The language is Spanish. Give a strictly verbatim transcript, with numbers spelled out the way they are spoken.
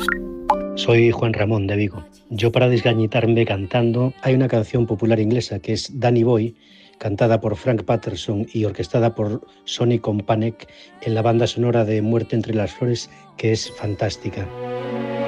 Soy Juan Ramón de Vigo. Yo, para desgañitarme cantando, hay una canción popular inglesa que es Danny Boy, cantada por Frank Patterson y orquestada por Sonny Kompanek en la banda sonora de Muerte entre las flores, que es fantástica.